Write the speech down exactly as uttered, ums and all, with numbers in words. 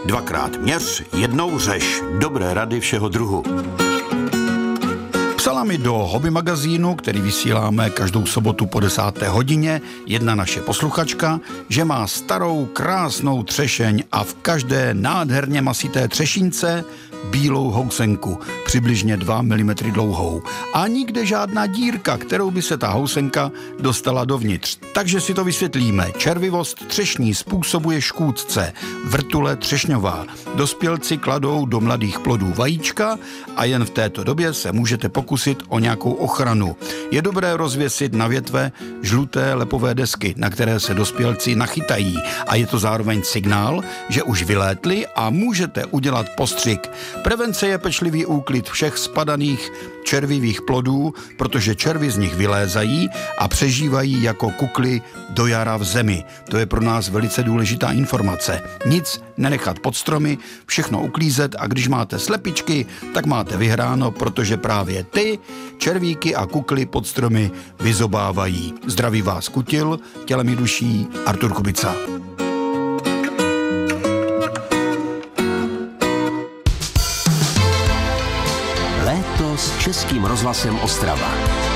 Dvakrát měř, jednou řeš. Dobré rady všeho druhu. Psala mi do Hobby magazínu, který vysíláme každou sobotu po desáté hodině, jedna naše posluchačka, že má starou krásnou třešeň a v každé nádherně masité třešínce bílou housenku, přibližně dva milimetry dlouhou. A nikde žádná dírka, kterou by se ta housenka dostala dovnitř. Takže si to vysvětlíme. Červivost třešní způsobuje škůdce, vrtule třešňová. Dospělci kladou do mladých plodů vajíčka a jen v této době se můžete pokusit o nějakou ochranu. Je dobré rozvěsit na větve žluté lepové desky, na které se dospělci nachytají. A je to zároveň signál, že už vylétli a můžete udělat postřik. Prevence je pečlivý úklid všech spadaných červivých plodů, protože červy z nich vylézají a přežívají jako kukly do jara v zemi. To je pro nás velice důležitá informace. Nic nenechat pod stromy, všechno uklízet a když máte slepičky, tak máte vyhráno, protože právě ty červíky a kukly pod stromy vyzobávají. Zdraví vás Kutil, tělem i duší Artur Kubica. Léto s Českým rozhlasem Ostrava.